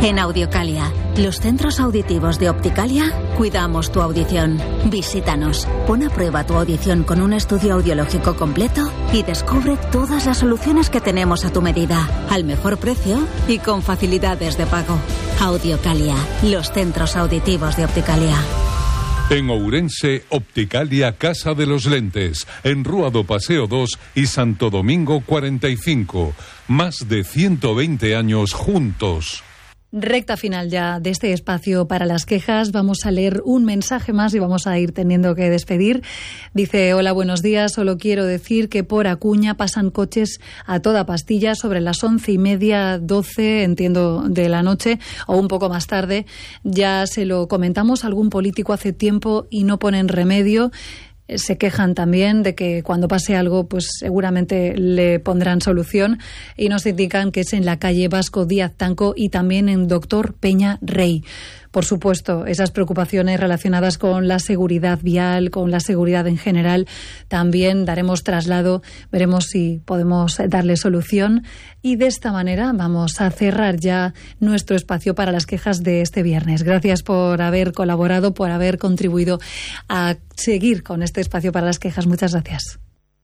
En Audiocalia, los centros auditivos de Opticalia, cuidamos tu audición. Visítanos, pon a prueba tu audición con un estudio audiológico completo y descubre todas las soluciones que tenemos a tu medida, al mejor precio y con facilidades de pago. Audiocalia, los centros auditivos de Opticalia. En Ourense, Opticalia Casa de los Lentes, en Rúa do Paseo dos y Santo Domingo cuarenta y cinco. Más de ciento veinte años juntos. Recta final ya de este espacio para las quejas. Vamos a leer un mensaje más y vamos a ir teniendo que despedir. Dice: hola, buenos días. Solo quiero decir que por Acuña pasan coches a toda pastilla sobre las once y media, doce, entiendo, de la noche o un poco más tarde. Ya se lo comentamos a algún político hace tiempo y no ponen remedio. Se quejan también de que cuando pase algo, pues seguramente le pondrán solución, y nos indican que es en la calle Vasco Díaz Tanco y también en Doctor Peña Rey. Por supuesto, esas preocupaciones relacionadas con la seguridad vial, con la seguridad en general, también daremos traslado, veremos si podemos darle solución, y de esta manera vamos a cerrar ya nuestro espacio para las quejas de este viernes. Gracias por haber colaborado, por haber contribuido a seguir con este espacio para las quejas. Muchas gracias.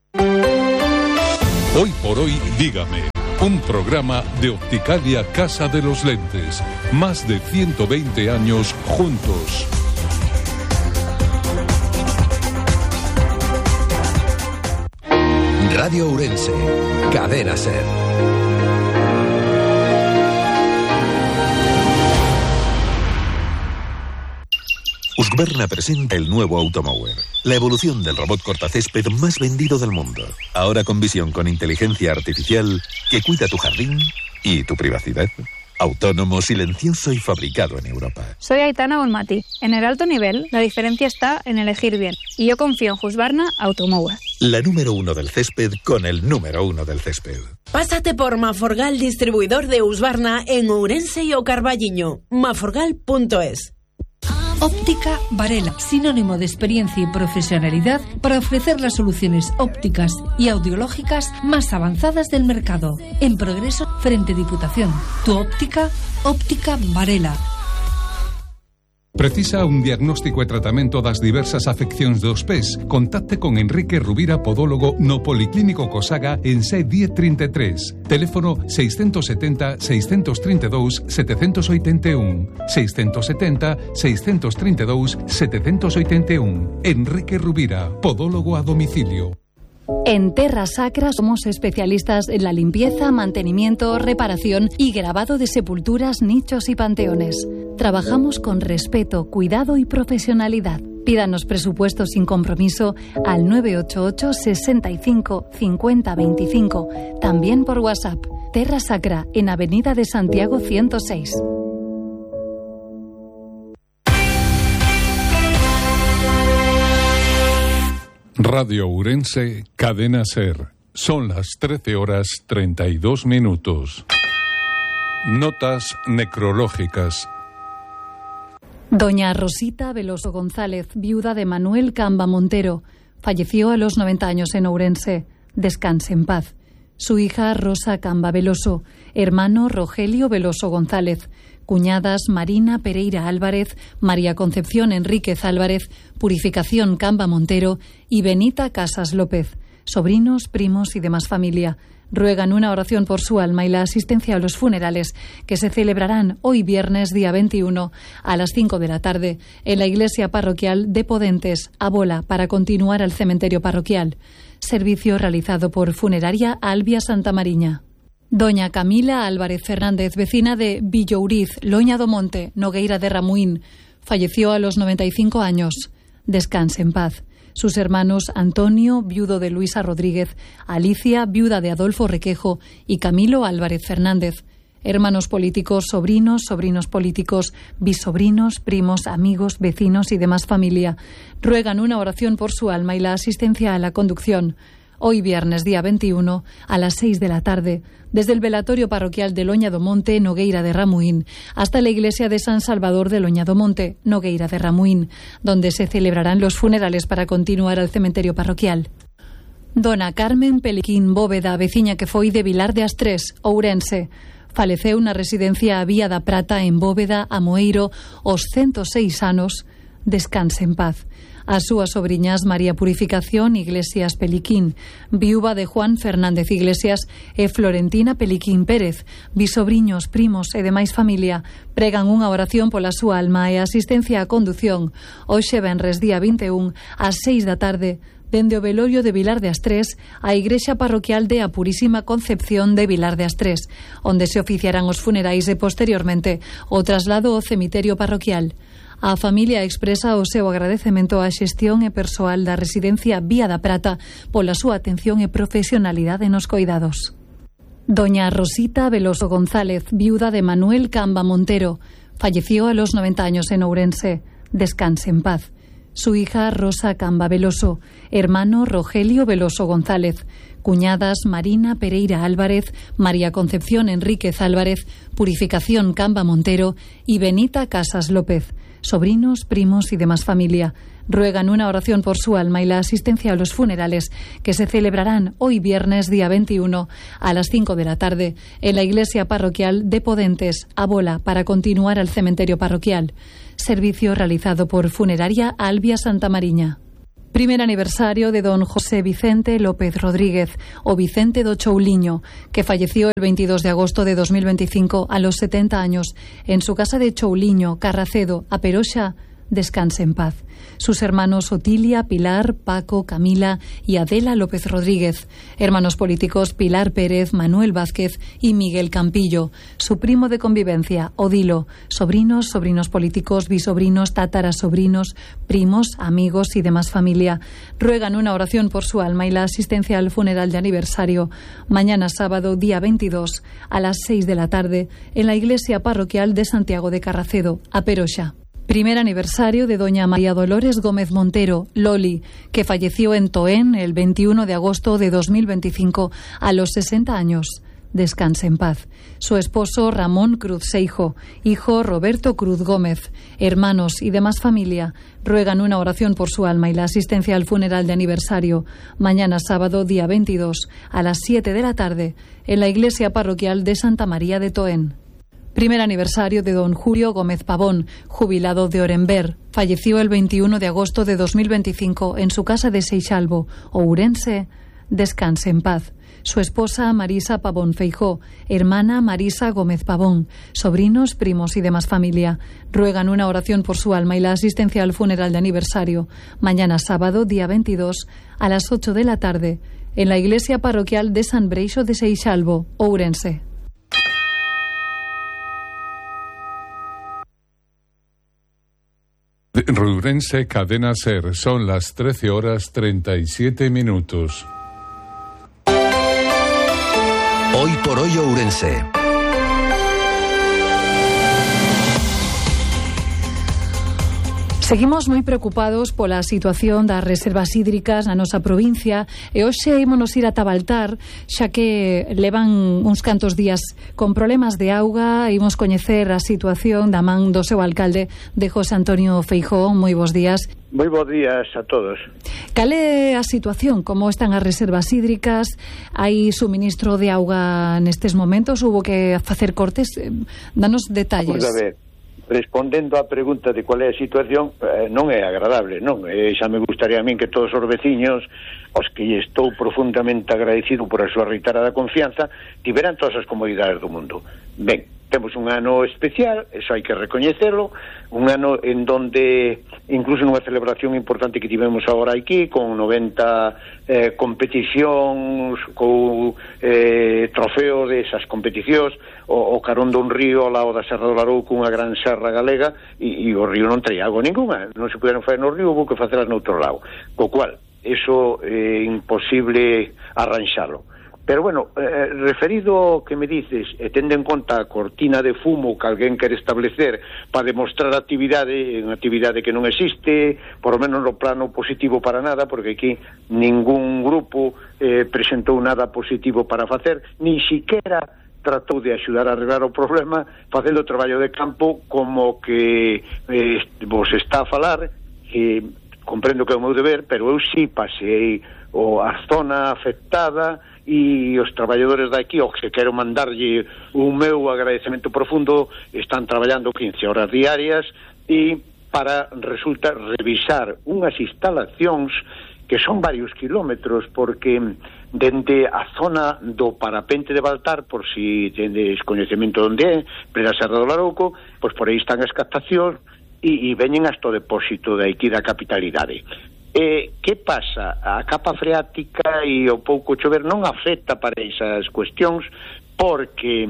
Hoy por hoy, dígame. Un programa de Opticalia Casa de los Lentes. Más de ciento veinte años juntos. Radio Ourense, Cadena SER. Husqvarna presenta el nuevo Automower, la evolución del robot cortacésped más vendido del mundo. Ahora con visión con inteligencia artificial que cuida tu jardín y tu privacidad. Autónomo, silencioso y fabricado en Europa. Soy Aitana Bonmati. En el alto nivel, la diferencia está en elegir bien. Y yo confío en Husqvarna Automower. La número uno del césped con el número uno del césped. Pásate por Maforgal, distribuidor de Husqvarna en Ourense y O Carballiño. maforgal punto es. Óptica Varela, sinónimo de experiencia y profesionalidad para ofrecer las soluciones ópticas y audiológicas más avanzadas del mercado. En Progreso, frente Diputación. Tu óptica, Óptica Varela. Precisa un diagnóstico e tratamento das diversas afeccións dos pés? Contacte con Enrique Rubira, podólogo no Policlínico Cosaga en C diez treinta e tres. Teléfono seiscentos setenta, seiscentos treinta e dous, setecentos oitenta e un. seiscentos setenta, seiscentos treinta e dous, setecentos oitenta e un. Enrique Rubira, podólogo a domicilio. En Terra Sacra somos especialistas en la limpieza, mantenimiento, reparación y grabado de sepulturas, nichos y panteones. Trabajamos con respeto, cuidado y profesionalidad. Pídanos presupuesto sin compromiso al nueve ocho ocho, sesenta y cinco, cincuenta, veinticinco. También por WhatsApp. Terra Sacra, en Avenida de Santiago ciento seis. Radio Ourense, Cadena SER. Son las trece horas treinta y dos minutos. Notas necrológicas. Doña Rosita Veloso González, viuda de Manuel Camba Montero, falleció a los noventa años en Ourense. Descanse en paz. Su hija Rosa Camba Veloso, hermano Rogelio Veloso González, cuñadas Marina Pereira Álvarez, María Concepción Enríquez Álvarez, Purificación Camba Montero y Benita Casas López, sobrinos, primos y demás familia. Ruegan una oración por su alma y la asistencia a los funerales que se celebrarán hoy viernes día veintiuno a las cinco de la tarde en la iglesia parroquial de Podentes, a Bola, para continuar al cementerio parroquial. Servicio realizado por Funeraria Albia Santa Mariña. Doña Camila Álvarez Fernández, vecina de Villouriz, Loña do Monte, Nogueira de Ramuín, falleció a los noventa y cinco años. Descanse en paz. Sus hermanos Antonio, viudo de Luisa Rodríguez, Alicia, viuda de Adolfo Requejo, y Camilo Álvarez Fernández. Hermanos políticos, sobrinos, sobrinos políticos, bisobrinos, primos, amigos, vecinos y demás familia. Ruegan una oración por su alma y la asistencia a la conducción. Hoy viernes día veintiuno a las seis de la tarde, desde el velatorio parroquial de Loña do Monte, Nogueira de Ramuín, hasta la iglesia de San Salvador de Loña do Monte, Nogueira de Ramuín, donde se celebrarán los funerales para continuar al cementerio parroquial. Dona Carmen Peliquín Bóveda, veciña que foi de Vilar de Astrés, Ourense, faleceu na residencia a Vía da Prata en Bóveda, Amoeiro, aos ciento seis anos. Descanse en paz. As súas sobriñas María Purificación Iglesias Peliquín, viúva de Juan Fernández Iglesias, e Florentina Peliquín Pérez, bisobriños, primos e demais familia, pregan unha oración pola súa alma e asistencia á condución hoxe venres día vinte e un ás seis da tarde dende o velorio de Vilar de Astrés á Igrexa Parroquial de a Purísima Concepción de Vilar de Astrés, onde se oficiarán os funerais e posteriormente o traslado ao cemiterio parroquial. A familia expresa o seu agradecemento á xestión e persoal da residencia Vía da Prata pola súa atención e profesionalidade nos coidados. Doña Rosita Veloso González, viuda de Manuel Camba Montero, falleció a los noventa años en Ourense. Descanse en paz. Su hija Rosa Camba Veloso, hermano Rogelio Veloso González, cuñadas Marina Pereira Álvarez, María Concepción Enríquez Álvarez, Purificación Camba Montero y Benita Casas López, sobrinos, primos y demás familia. Ruegan una oración por su alma y la asistencia a los funerales que se celebrarán hoy viernes día veintiuno a las cinco de la tarde en la iglesia parroquial de Podentes, a Bola, para continuar al cementerio parroquial. Servicio realizado por Funeraria Albia Santa Mariña. Primer aniversario de don José Vicente López Rodríguez, o Vicente do Chouliño, que falleció el veintidós de agosto de dos mil veinticinco a los setenta años en su casa de Chouliño, Carracedo, a Peroxa. Descanse en paz. Sus hermanos Otilia, Pilar, Paco, Camila y Adela López Rodríguez. Hermanos políticos Pilar Pérez, Manuel Vázquez y Miguel Campillo. Su primo de convivencia, Odilo. Sobrinos, sobrinos políticos, bisobrinos, tatarasobrinos, primos, amigos y demás familia. Ruegan una oración por su alma y la asistencia al funeral de aniversario mañana sábado, día veintidós, a las seis de la tarde, en la iglesia parroquial de Santiago de Carracedo, a Peroxa. Primer aniversario de doña María Dolores Gómez Montero, Loli, que falleció en Toén el veintiuno de agosto de dos mil veinticinco a los sesenta años. Descanse en paz. Su esposo Ramón Cruz Seijo, hijo Roberto Cruz Gómez, hermanos y demás familia ruegan una oración por su alma y la asistencia al funeral de aniversario mañana sábado día veintidós a las siete de la tarde en la iglesia parroquial de Santa María de Toén. Primer aniversario de don Julio Gómez Pavón, jubilado de Orember. Falleció el veintiuno de agosto de dos mil veinticinco en su casa de Seixalbo, Ourense. Descanse en paz. Su esposa Marisa Pavón Feijó, hermana Marisa Gómez Pavón, sobrinos, primos y demás familia. Ruegan una oración por su alma y la asistencia al funeral de aniversario mañana sábado, día veintidós, a las ocho de la tarde, en la iglesia parroquial de San Breixo de Seixalbo, Ourense. Ourense, Cadena Ser, son las trece horas treinta y siete minutos. Hoy por hoy Ourense. Seguimos moi preocupados pola situación das reservas hídricas na nosa provincia e hoxe ímonos ir a Tabaltar, xa que levan uns cantos días con problemas de auga. Imos coñecer a situación da man do seu alcalde, de José Antonio Feijóo. Moi bons días. Moi bons días a todos. Cal é a situación? Como están as reservas hídricas? Hai suministro de auga nestes momentos? Hubo que facer cortes? Danos detalles. Vamos a ver. Respondendo á pregunta de cual é a situación, eh, non é agradable, non? Eh, xa me gustaría a min que todos os veciños, aos que estou profundamente agradecido por a súa reiterada confianza, tiveran todas as comodidades do mundo. Ben, temos un ano especial, eso hai que recoñecelo, un ano en donde, incluso nunha celebración importante que tivemos agora aquí, con noventa eh, competicións, con eh, trofeo desas competicións, o, o carón dun río ao lado da Serra do Larouco, unha gran serra galega, e, e o río non traía agua ninguna, non se puderon fazer no río, houve que facelas no outro lado, co cual, eso é eh, imposible arranxalo. Pero bueno, eh, referido ao que me dices, e tendo en conta a cortina de fumo que alguén quere establecer para demostrar actividade, unha actividade que non existe, por lo menos no plano positivo para nada, porque aquí ningún grupo eh, presentou nada positivo para facer, ni siquiera tratou de axudar a arreglar o problema facendo o traballo de campo como que eh, vos está a falar, que comprendo que é o meu deber, pero eu sí pasei o a zona afectada e os traballadores daqui, aos que quero mandarlle o meu agradecemento profundo, están traballando quince horas diarias e para, resulta, revisar unhas instalacións que son varios kilómetros, porque dende a zona do parapente de Baltar, por si tendes coñecemento onde é, plena Serra do Larouco, pois por aí están as captacións e, e veñen hasta o depósito de aquí da capitalidade. Eh, que pasa? A capa freática e o pouco chover non afecta para esas cuestións, porque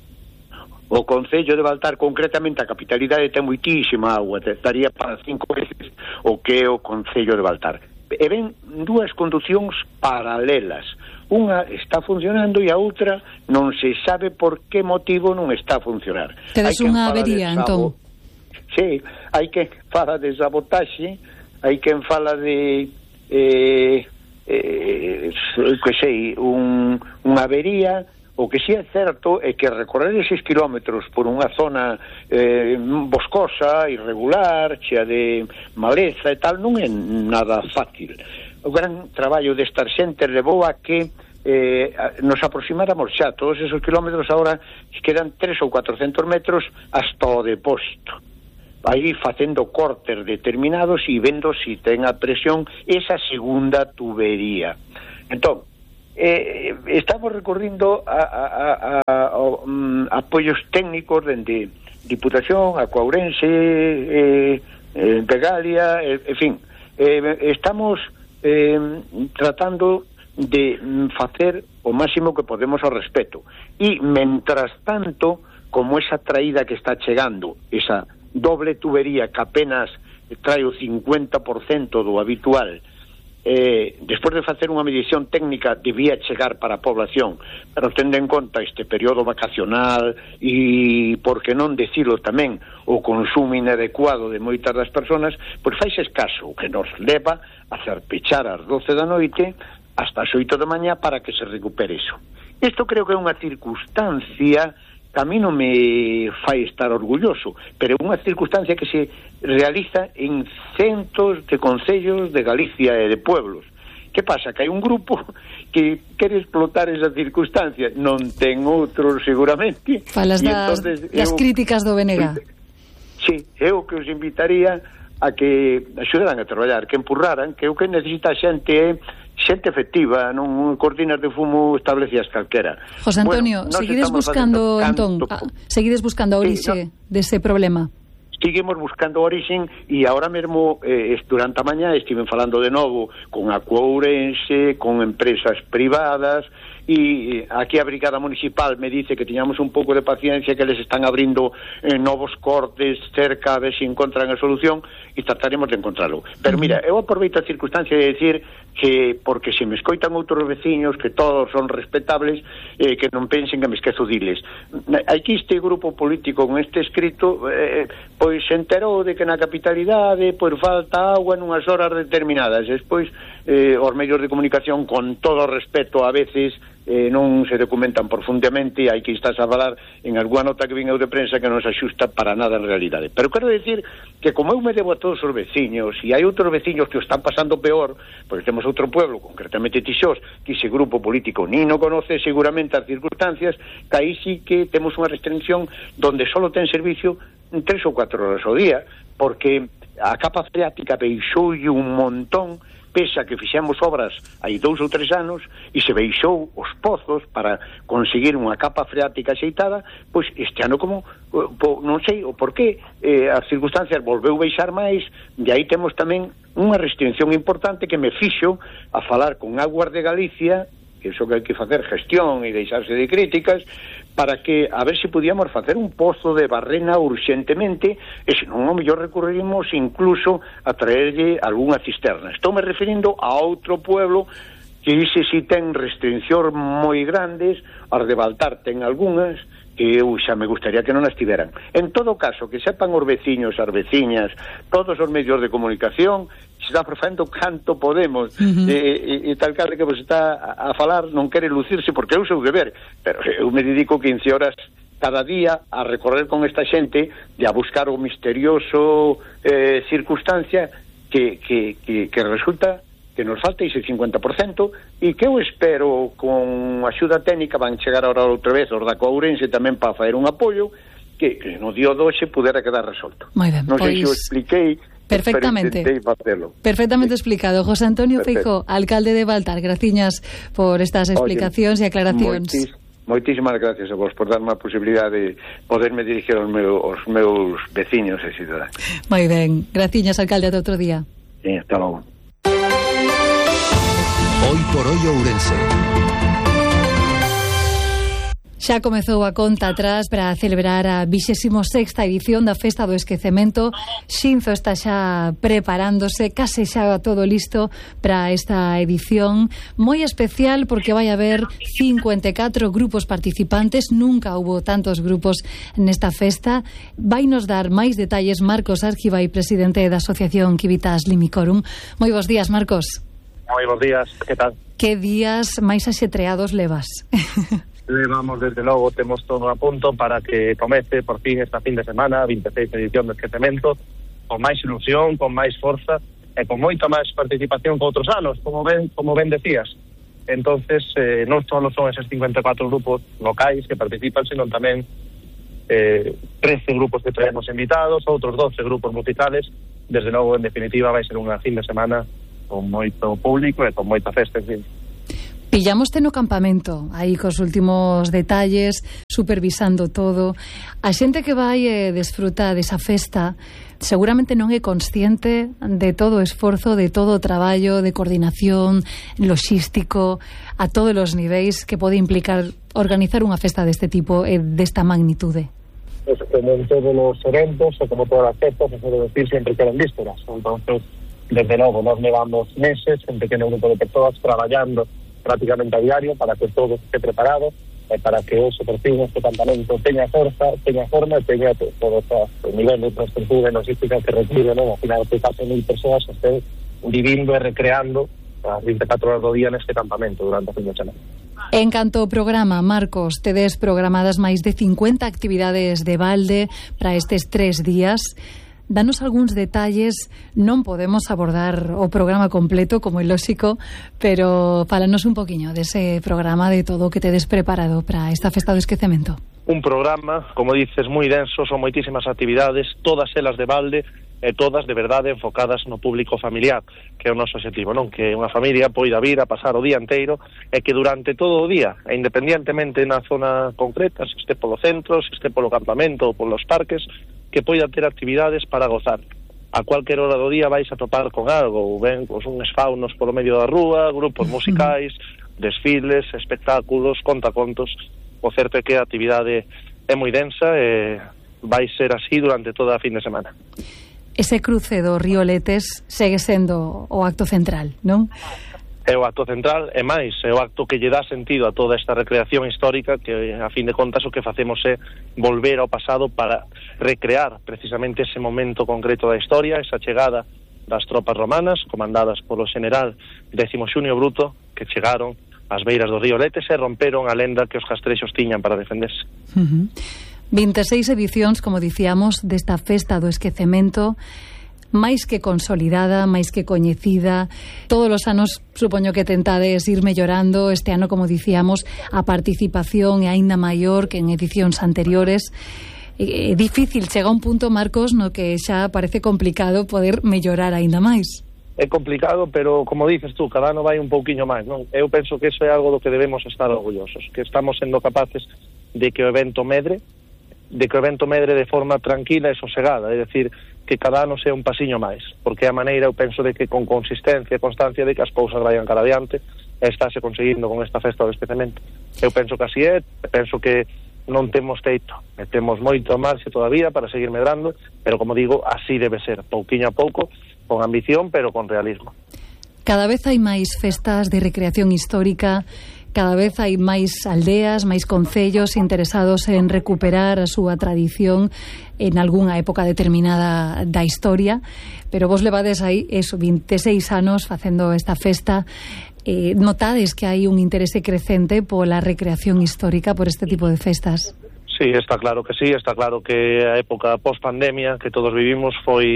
o Concello de Baltar, concretamente a capitalidade, ten moitísima agua, estaría para cinco veces o que é o Concello de Baltar. E ven dúas conducións paralelas. Unha está funcionando e a outra non se sabe por que motivo non está a funcionar. Tedes unha avería, entón? Sí, hai que fala de sabotaxe, hai quen fala de eh, eh, que sei, un, unha avería. O que si é certo é que recorrer eses kilómetros por unha zona eh, boscosa, irregular, chea de maleza e tal, non é nada fácil. O gran traballo desta xente levou a que eh, nos aproximáramos xa todos esos kilómetros, agora quedan tres ou cuatrocentos metros hasta o depósito. Aí facendo cortes determinados e vendo si ten a presión esa segunda tubería. Entón, Eh, estamos recorrindo a, a, a, a, a um, apoios técnicos dende Diputación, a Coaurense, eh, eh, Pegalia, eh, en fin, eh, estamos eh, tratando de facer o máximo que podemos ao respecto. E, mentras tanto, como esa traída que está chegando, esa doble tubería que apenas trae o cincuenta por cento do habitual, Eh, despois de facer unha medición técnica debía chegar para a población, pero tendo en conta este período vacacional e, por que non decirlo tamén, o consumo inadecuado de moitas das persoas, pois fais escaso, o que nos leva a hacer pechar ás doce da noite hasta as oito da mañá para que se recupere iso. Isto creo que é unha circunstancia que a mí non me fai estar orgulloso, pero é unha circunstancia que se realiza en centos de concellos de Galicia e de pueblos. Que pasa? Que hai un grupo que quere explotar esa circunstancia, non ten outro seguramente. Falas das, das eu, críticas do B N G. Sí, eu que os invitaría a que axudaran a traballar, que empurraran, que o que necesita a xente é xente efectiva, non cortinas de fumo establecidas calquera. José Antonio, bueno, seguides buscando entón, a, seguides buscando a orixe sí, no? dese problema. Seguimos buscando a orixen e agora mesmo eh, durante a mañá estiven falando de novo con a Coaurense, con empresas privadas, e aquí a Brigada Municipal me dice que teñamos un pouco de paciencia, que les están abrindo eh, novos cortes cerca a ver se encontran a solución e trataremos de encontrarlo. Pero mira, eu aproveito a circunstancia de decir que, porque se me escoitan outros veciños que todos son respetables, eh, que non pensen que me esquezo diles. Aquí este grupo político con este escrito eh, pois se enterou de que na capitalidade pois falta agua nunhas horas determinadas. Despois eh, os medios de comunicación, con todo o respeto, a veces Eh, non se documentan profundamente, hai que estás a falar en alguna nota que vin eu de prensa que non se axusta para nada en realidade. Pero quero decir que como eu me debo a todos os veciños e hai outros veciños que o están pasando peor, porque temos outro pueblo, concretamente Tixós, que ese grupo político ni non conoce seguramente as circunstancias, que aí sí que temos unha restricción donde só ten servicio en tres ou cuatro horas ao día, porque a capa freática beixoulle un montón, pese a que fixemos obras hai dous ou tres anos e se beixou os pozos para conseguir unha capa freática axeitada, pois este ano como, po, non sei o porqué, eh, as circunstancias volveu beixar máis, e aí temos tamén unha restricción importante que me fixo a falar con Aguas de Galicia, que iso que hai que facer gestión e deixarse de críticas, para que a ver se podíamos facer un pozo de barrena urxentemente, e se non, o mellor recurrimos incluso a traerlle algunha cisterna. Estou me referindo a outro pueblo que ese si ten restriccións moi grandes, as de Baltar ten algunhas, que eu xa me gustaría que non as tiveran. En todo caso, que sepan os veciños, as veciñas, todos os medios de comunicación, se está facendo canto podemos, uh-huh. e, e, e tal cal que vos está a, a falar non quere lucirse porque é o seu deber, pero eu me dedico quince horas cada día a recorrer con esta xente e a buscar o misterioso eh, circunstancia que, que, que, que resulta que nos falta ese cincuenta por cento e que eu espero con axuda técnica van chegar ahora outra vez os da Coourense tamén para fazer un apoio que, que no día doce pudera quedar resolto. Moi ben, non sei pois... se o expliquei perfectamente, perfectamente sí. explicado. José Antonio Feijóo, alcalde de Baltar, graciñas por estas explicacións e aclaracións. Moitis, moitísimas gracias a vos por darme a posibilidade de poderme dirigir aos meus, aos meus veciños e ciudadanos. Moi ben, graciñas, alcalde, ata outro día. Sí, hasta logo. Hoy por hoy Ourense. Xa comezou a conta atrás para celebrar a vixésima sexta edición da Festa do Esquecemento. Xinzo está xa preparándose, case xa todo listo para esta edición moi especial porque vai haber cincuenta e catro grupos participantes. Nunca hubo tantos grupos nesta festa. Vai nos dar máis detalles Marcos Argibay, presidente da Asociación Civitas Limicorum. Moi bons días, Marcos. Moi bons días, que tal? Que días máis axetreados levas? Levamos, desde logo, temos todo a punto para que comece por fin esta fin de semana, vinte e seis edición do Esquecemento, con máis ilusión, con máis forza e con moita máis participación que outros anos, como ben, como ben decías. Entonces, eh, non só son eses cincuenta e catro grupos locais que participan, sino tamén eh, trece grupos que traemos invitados, outros doce grupos musicales. Desde logo, en definitiva, vai ser unha fin de semana con moito público e con moita festa, en fin. Pillamoste no campamento, aí cos últimos detalles, supervisando todo. A xente que vai e desfruta desa festa seguramente non é consciente de todo o esforzo, de todo o traballo de coordinación loxístico a todos os niveis que pode implicar organizar unha festa deste tipo e desta magnitude. Pues, como en todos os eventos e como todas as festas, se suele decir, sempre quedan vísperas. Entonces, desde logo, nos levamos meses en pequeno grupo de persoas traballando prácticamente a diario para que todo esté preparado e para que hoxe por fin este campamento teña forza, teña forma e teña todo o nivel de infraestructura e logística que requiere, non? Ao final, que case mil persoas estén vivindo e recreando as vinte e catro horas do día neste campamento durante a fin de semana. En canto ao programa, Marcos, tedes programadas máis de cincuenta actividades de balde para estes tres días. Danos algúns detalles, non podemos abordar o programa completo, como é lóxico, pero fálanos un poquinho dese programa, de todo o que tedes preparado para esta Festa do Esquecemento. Un programa, como dices, moi denso, son moitísimas actividades, todas elas de balde, e todas de verdade enfocadas no público familiar, que é o noso objetivo, non? Que unha familia poida vir a pasar o día inteiro e que durante todo o día, e independientemente na zona concreta, se este polo centro, se este polo campamento ou polos parques, que poida ter actividades para gozar. A cualquier hora do día vais a topar con algo, ou ben, pues, uns faunos polo medio da rúa, grupos musicais, desfiles, espectáculos, contacontos. O certo é que a actividade é moi densa e vai ser así durante toda a fin de semana. Ese cruce do río Letes segue sendo o acto central, non? É o acto central, e máis, é o acto que lle dá sentido a toda esta recreación histórica, que a fin de contas o que facemos é volver ao pasado para recrear precisamente ese momento concreto da historia, esa chegada das tropas romanas, comandadas polo general Décimo Xunio Bruto, que chegaron ás beiras do río Letes e romperon a lenda que os castrexos tiñan para defenderse. Uh-huh. vinte e seis edicións, como dicíamos, desta Festa do Esquecemento, máis que consolidada, máis que coñecida. Todos os anos supoño que tentades ir mellorando. Este ano, como dicíamos, a participación é aínda maior que en edicións anteriores. É difícil, chega un punto, Marcos, no que xa parece complicado poder mellorar aínda máis. É complicado, pero como dices tú, cada ano vai un pouquiño máis, non? Eu penso que iso é algo do que debemos estar orgullosos, que estamos sendo capaces de que o evento medre, de que o evento medre de forma tranquila e sosegada, é dicir, que cada ano sea un pasiño máis, porque é a maneira, eu penso, de que con consistencia e constancia de que as cousas vayan cara adiante e estáse conseguindo con esta Festa do Esquecemento. Eu penso que así é, penso que non temos teito, e temos moito marxe todavía para seguir medrando, pero como digo, así debe ser, pouquiño a pouco, con ambición, pero con realismo. Cada vez hai máis festas de recreación histórica, cada vez hai máis aldeas, máis concellos interesados en recuperar a súa tradición en algunha época determinada da historia, pero vos levades aí eso, vinte e seis anos facendo esta festa. Eh, notades que hai un interese crecente pola recreación histórica, por este tipo de festas? Sí, está claro que sí, está claro que a época post-pandemia que todos vivimos foi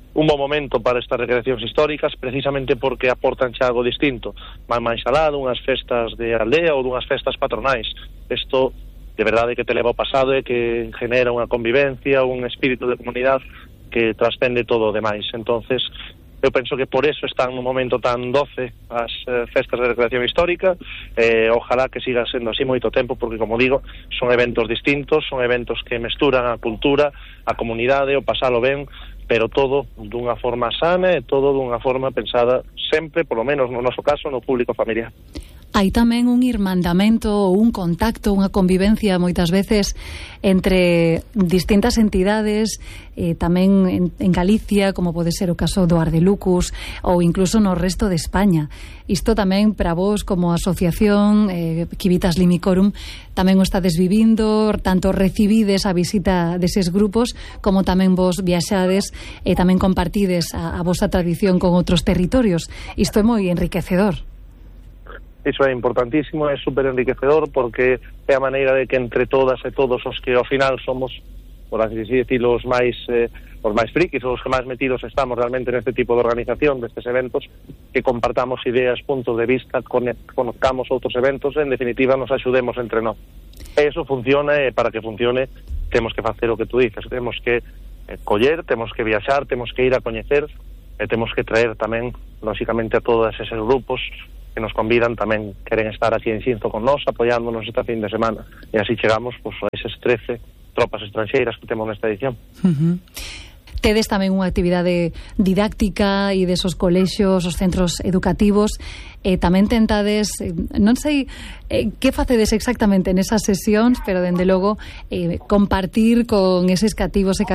un bom momento para estas recreacións históricas, precisamente porque aportan xa algo distinto, máis máis alá dunhas festas de aldea ou dunhas festas patronais. Isto de verdade que te leva ao pasado e que genera unha convivencia, un espírito de comunidade que trascende todo o demais. Entonces, eu penso que por eso están nun momento tan doce as eh, festas de recreación histórica. eh, ojalá que siga sendo así moito tempo, porque, como digo, son eventos distintos, son eventos que mesturan a cultura, a comunidade, o pasalo ben, pero todo dunha forma sana e todo dunha forma pensada sempre, polo menos no noso caso, no público familiar. Hai tamén un irmandamento, un contacto, unha convivencia moitas veces entre distintas entidades, eh, tamén en, en Galicia, como pode ser o caso do Ardelucus, ou incluso no resto de España. Isto tamén para vos como asociación eh, Civitas Limicorum tamén o estades vivindo, tanto recibides a visita deses grupos como tamén vos viaxades e tamén compartides a, a vosa tradición con outros territorios. Isto é moi enriquecedor. Iso é importantísimo, é super enriquecedor, porque é a maneira de que entre todas e todos os que ao final somos, por así decirlo, os máis eh, os máis frikis, os que máis metidos estamos realmente neste tipo de organización destes eventos, que compartamos ideas, puntos de vista, conozcamos outros eventos e, en definitiva, nos axudemos entre nós. E iso funciona, e para que funcione temos que facer o que tú dices, temos que eh, coller, temos que viaxar, temos que ir a coñecer, e temos que traer tamén, lóxicamente, a todos eses grupos que nos convidan, tamén queren estar aquí en Xinzo con nós, apoiándonos esta fin de semana, e así chegamos pues, a eses trece tropas estranxeiras que temos nesta edición. Uh-huh. Tedes tamén unha actividade didáctica e desos colexios, os centros educativos, e tamén tentades, eh, non sei eh, que facedes exactamente nesas sesións, pero dende logo eh, compartir con eses cativos e